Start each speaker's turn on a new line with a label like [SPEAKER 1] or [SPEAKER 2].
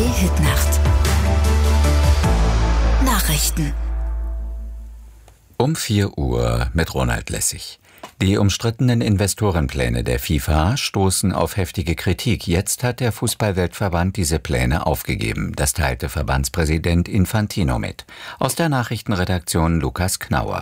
[SPEAKER 1] Hitnacht. Nachrichten.
[SPEAKER 2] Um 4 Uhr mit Ronald Lessig. Die umstrittenen Investorenpläne der FIFA stoßen auf heftige Kritik. Jetzt hat der Fußballweltverband diese Pläne aufgegeben. Das teilte Verbandspräsident Infantino mit. Aus der Nachrichtenredaktion Lukas Knauer.